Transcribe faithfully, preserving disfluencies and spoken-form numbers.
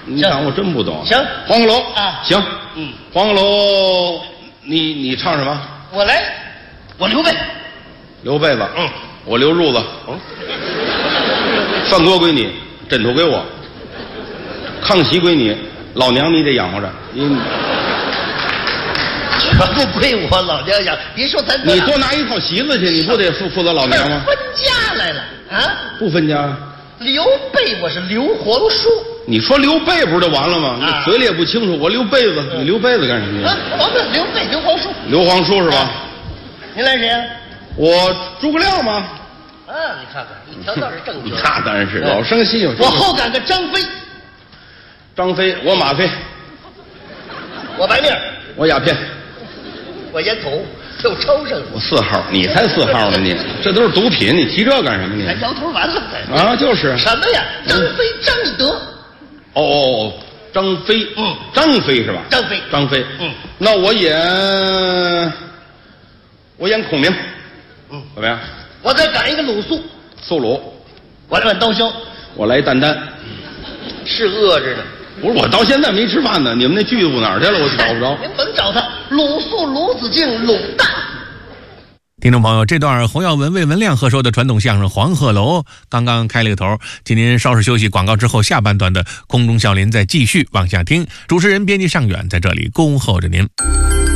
你当我真不懂？ 行， 黄鹤楼啊， 行， 嗯， 黄鹤楼，你你唱什么？ 我来，我刘备， 刘被子， 嗯， 我刘褥子，嗯，饭锅归你，枕头归我，炕席归你，老娘你得养活着，你全部归我老娘养。别说咱你多拿一套席子去，你不得负负责老娘吗？ 分家来了啊！ 不分家。 刘备我是刘皇叔。 你说刘备不是就完了吗？ 啊、 你嘴里也不清楚，我刘被子，你刘被子干什么？ 啊，我们刘备刘皇叔。 刘皇叔是吧？ 啊、您来谁呀、啊？ 我诸葛亮吗？ 啊，你看看，一条道是正经。 那当然是老生新有。 我后赶个张飞。 张飞，我马飞。 我白面。 我鸦片。 我烟筒。又抽上了。 我四号，你才四号呢！你这都是毒品，你提这干什么？你还摇头完了啊？就是什么呀？张飞、张翼德。 哦哦，张飞， 嗯， 张飞是吧？ 张飞， 张飞， 嗯， 那我演我演孔明， 嗯， 怎么样？ 我再赶一个鲁肃， 肃鲁， 我来碗刀削， 我来担担， 是饿着呢。 不是我到现在没吃饭呢，你们那剧组哪儿去了？我找不着。 您甭找他，鲁肃、鲁子敬、鲁大。 听众朋友，这段洪耀文、魏文亮合说的传统相声《黄鹤楼》刚刚开了个头，请您稍事休息，广告之后下半段的空中笑林再继续往下听。主持人编辑尚远在这里恭候着您。